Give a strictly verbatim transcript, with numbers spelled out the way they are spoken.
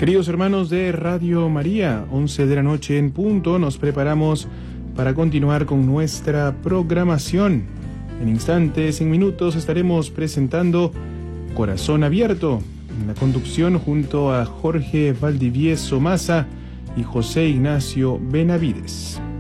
Queridos hermanos de Radio María, once de la noche en punto, nos preparamos para continuar con nuestra programación. En instantes, en minutos, estaremos presentando Corazón Abierto, en la conducción junto a Jorge Valdivieso Maza y José Ignacio Benavides.